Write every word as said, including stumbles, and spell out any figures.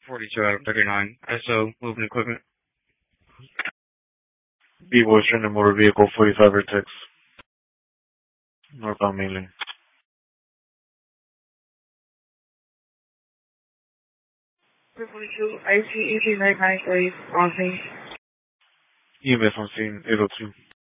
forty-two out of thirty-nine. S O, moving equipment. B-Boy, Trinity Motor Vehicle, forty-five or six. Northbound mainly. forty-two, I C E P nine nine three, on scene. E M S on scene, eight oh two.